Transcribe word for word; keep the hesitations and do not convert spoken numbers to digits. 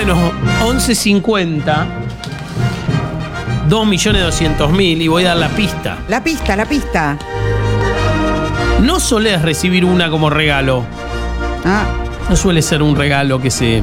Bueno, once cincuenta, dos millones doscientos mil y voy a dar la pista. La pista, la pista. No solés recibir una como regalo. Ah. No suele ser un regalo que se